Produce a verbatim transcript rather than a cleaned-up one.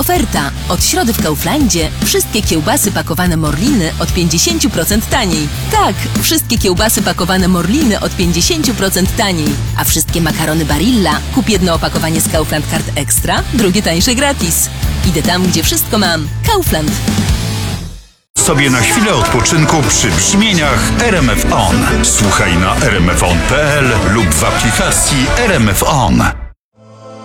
Oferta. Od środy w Kauflandzie wszystkie kiełbasy pakowane Morliny od pięćdziesiąt procent taniej. Tak, wszystkie kiełbasy pakowane Morliny od pięćdziesiąt procent taniej. A wszystkie makarony Barilla kup jedno opakowanie z Kaufland Card Extra, drugie tańsze gratis. Idę tam, gdzie wszystko mam. Kaufland. Sobie na chwilę odpoczynku przy brzmieniach R M F On. Słuchaj na r m f on kropka p l lub w aplikacji R M F On.